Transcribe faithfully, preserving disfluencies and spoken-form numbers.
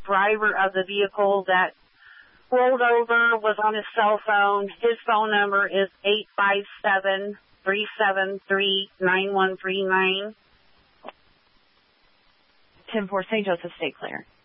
driver of the vehicle that rolled over was on his cell phone. His phone number is eight five seven, three seven three, nine one three nine. ten four, Saint Joseph, stay clear.